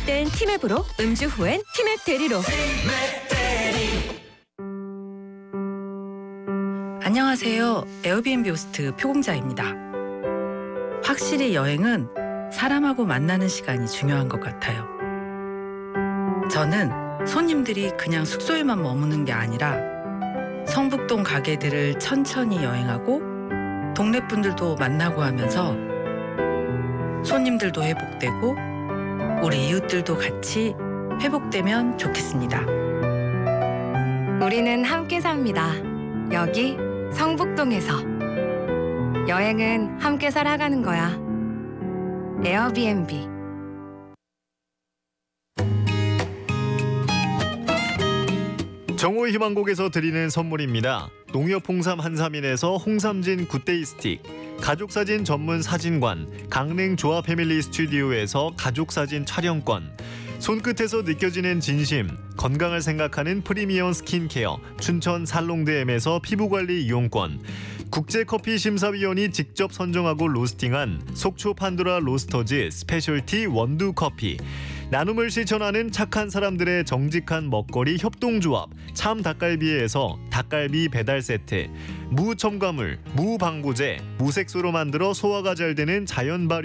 땐 티맵으로, 음주 후엔 티맵 대리로. 안녕하세요. 에어비앤비 호스트 표공자입니다. 확실히 여행은 사람하고 만나는 시간이 중요한 것 같아요. 저는 손님들이 그냥 숙소에만 머무는 게 아니라 성북동 가게들을 천천히 여행하고 동네 분들도 만나고 하면서 손님들도 회복되고 우리 이웃들도 같이 회복되면 좋겠습니다. 우리는 함께 삽니다. 여기 성북동에서. 여행은 함께 살아가는 거야. 에어비앤비. 정호 희망곡에서 드리는 선물입니다. 농협 홍삼 한삼인에서 홍삼진 굿데이 스틱, 가족사진 전문 사진관 강릉 조아 패밀리 스튜디오에서 가족사진 촬영권, 손끝에서 느껴지는 진심, 건강을 생각하는 프리미엄 스킨케어 춘천 살롱드엠에서 피부관리 이용권, 국제커피 심사위원이 직접 선정하고 로스팅한 속초 판도라 로스터즈 스페셜티 원두커피, 나눔을 실천하는 착한 사람들의 정직한 먹거리 협동조합 참 닭갈비에서 닭갈비 배달 세트, 무첨가물, 무방부제, 무색소로 만들어 소화가 잘 되는 자연 발효